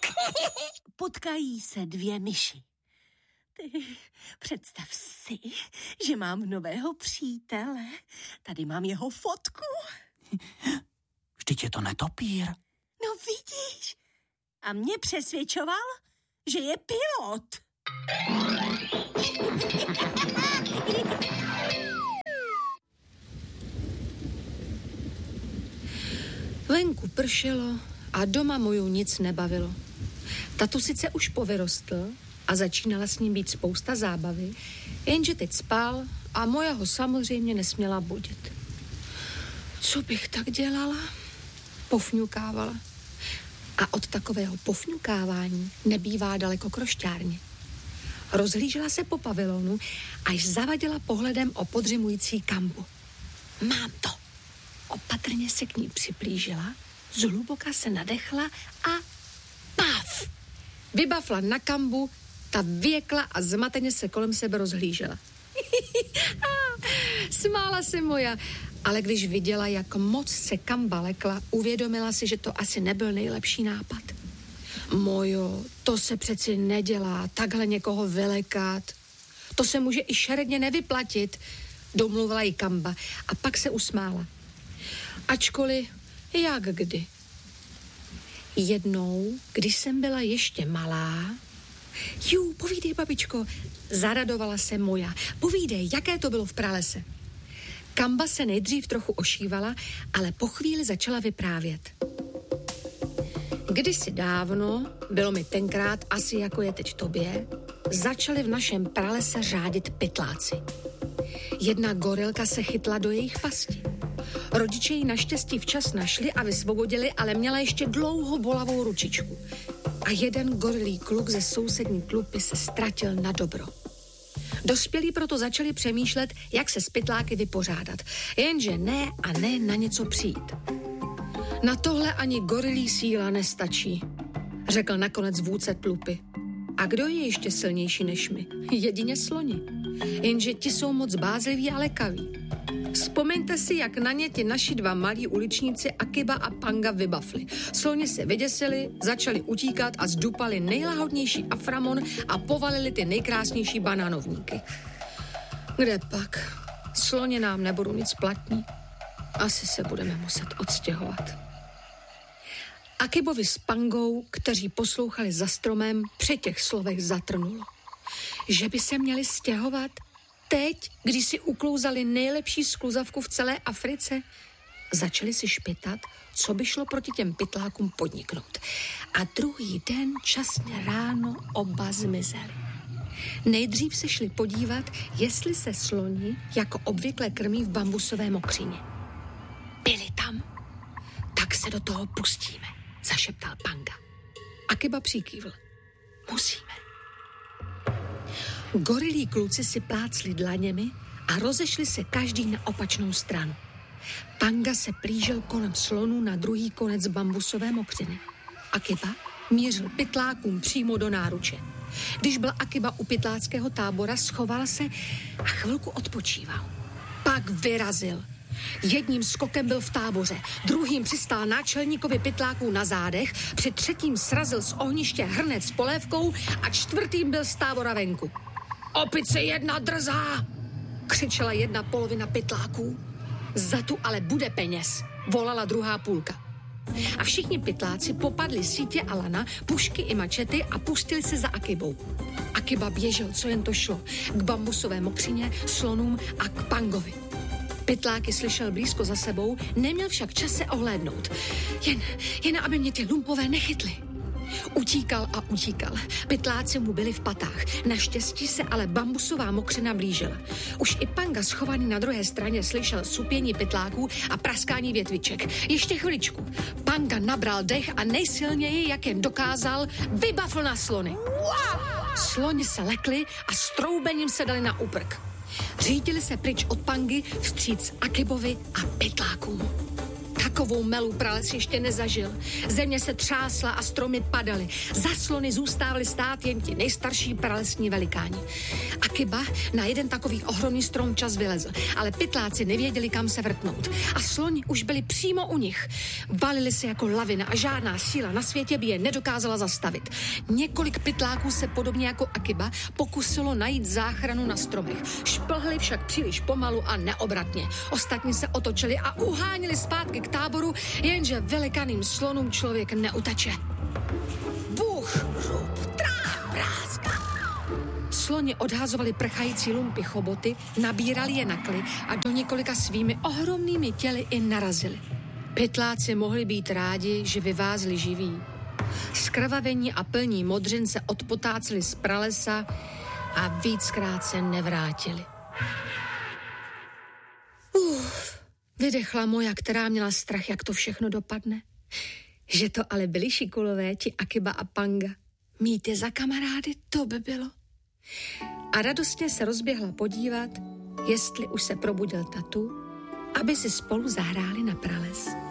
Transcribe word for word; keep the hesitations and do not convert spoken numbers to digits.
Potkají se dvě myši. Ty, představ si, že mám nového přítele. Tady mám jeho fotku. Vždyť je to netopír. No vidíš. A mě přesvědčoval, že je pilot. Venku pršelo a doma moju nic nebavilo. Tatu sice už povyrostl a začínala s ním být spousta zábavy, jenže teď spal a moja ho samozřejmě nesměla budit. Co bych tak dělala? Pofňukávala. A od takového pofňukávání nebývá daleko krošťárně. Rozhlížela se po pavilonu, až zavadila pohledem o podřimující kambu. Mám to. Opatrně se k ní připlížila, zhluboka se nadechla a paf! Vybafla na kambu, ta věkla a zmateně se kolem sebe rozhlížela. Smála se moja, ale když viděla, jak moc se kamba lekla, uvědomila si, že to asi nebyl nejlepší nápad. Mojo, to se přeci nedělá, takhle někoho vylekat. To se může i šeredně nevyplatit, domluvila jí kamba a pak se usmála. Ačkoliv, jak kdy. Jednou, když jsem byla ještě malá, jú, povídej, babičko, zaradovala se moja. Povídej, jaké to bylo v pralese. Kamba se nejdřív trochu ošívala, ale po chvíli začala vyprávět. Kdysi dávno, bylo mi tenkrát asi jako je teď tobě, začali v našem pralese řádit pytláci. Jedna gorilka se chytla do jejich pasti. Rodiče ji naštěstí včas našli a vysvobodili, ale měla ještě dlouho bolavou ručičku. A jeden gorilý kluk ze sousední tlupy se ztratil na dobro. Dospělí proto začali přemýšlet, jak se s pytláky vypořádat, jenže ne a ne na něco přijít. Na tohle ani gorilí síla nestačí, řekl nakonec vůdce tlupy. A kdo je ještě silnější než my? Jedině sloni. Jenže ti jsou moc bázliví a lekaví. Vzpomeňte si, jak na ně ti naši dva malí uličníci Akiba a Panga vybafli. Sloni se vyděsili, začali utíkat a zdupali nejlahodnější aframon a povalili ty nejkrásnější banánovníky. Kde pak? Sloni nám nebudou nic platní. Asi se budeme muset odstěhovat. Akibovi s Pangou, kteří poslouchali za stromem, při těch slovech zatrnulo. Že by se měli stěhovat teď, když si uklouzali nejlepší skluzavku v celé Africe, začali si špitat, co by šlo proti těm pytlákům podniknout. A druhý den časně ráno oba zmizeli. Nejdřív se šli podívat, jestli se sloni jako obvykle krmí v bambusové mokřině. Byli tam? Tak se do toho pustíme, zašeptal Panga. Akiba přikývl. Musíme. Gorilí kluci si plácli dlaněmi a rozešli se každý na opačnou stranu. Panga se plížil kolem slonů na druhý konec bambusové mokřiny. Akiba mířil pytlákům přímo do náruče. Když byl Akiba u pytláckého tábora, schoval se a chvilku odpočíval. Pak vyrazil. Jedním skokem byl v táboře, druhým přistál náčelníkovi pytláků na zádech, při třetím srazil z ohniště hrnec s polévkou a čtvrtým byl z tábora venku. Opice jedna drzá, křičela jedna polovina pytláků. Za tu ale bude peněz, volala druhá půlka. A všichni pytláci popadli sítě a lana, pušky i mačety a pustili se za Akibou. Akiba běžel, co jen to šlo, k bambusové mokřině, slonům a k Pangovi. Pytláky slyšel blízko za sebou, neměl však čas se ohlédnout. Jen, jen aby mě ty lumpové nechytli. Utíkal a utíkal. Pytláci mu byli v patách. Naštěstí se ale bambusová mokřina blížila. Už i Panga schovaný na druhé straně slyšel supění pytláků a praskání větviček. Ještě chviličku. Panga nabral dech a nejsilněji, jak jen dokázal, vybafl na slony. Sloni se lekli a s troubením se dali na úprk. Řídili se pryč od Pangy vstříc Akibovi a pytlákům. Tak Takovou melu prales ještě nezažil. Země se třásla a stromy padaly. Za slony zůstávali stát jen ti nejstarší pralesní velikáni. Akiba na jeden takový ohromný strom čas vylezl, ale pytláci nevěděli, kam se vrtnout. A sloni už byli přímo u nich. Valili se jako lavina a žádná síla na světě by je nedokázala zastavit. Několik pytláků se podobně jako Akiba pokusilo najít záchranu na stromech. Šplhli však příliš pomalu a neobratně. Ostatní se otočili a uhánili zpátky k táboru, jenže velikaným slonům člověk neutače. Bůh, rup, tráp, práska. Sloni odhazovali prchající lumpy choboty, nabírali je na kly a do několika svými ohromnými těly i narazili. Pytláci mohli být rádi, že vyvázli živí. Skrvavení a plní modřin se odpotáceli z pralesa a víckrát se nevrátili. Uf, vydechla moja, která měla strach, jak to všechno dopadne. Že to ale byli šikulové, ti Akiba a Panga. Mít je za kamarády, to by bylo. A radostně se rozběhla podívat, jestli už se probudil tatu, aby si spolu zahráli na prales.